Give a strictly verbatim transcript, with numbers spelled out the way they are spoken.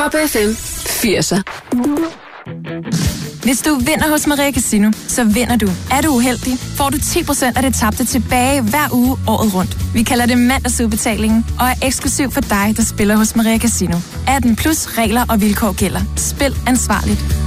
Pop F M firser. Hvis du vinder hos Maria Casino, så vinder du. Er du uheldig, får du ti procent af det tabte tilbage hver uge året rundt. Vi kalder det mandagsudbetalingen og er eksklusiv for dig, der spiller hos Maria Casino. atten plus regler og vilkår gælder. Spil ansvarligt.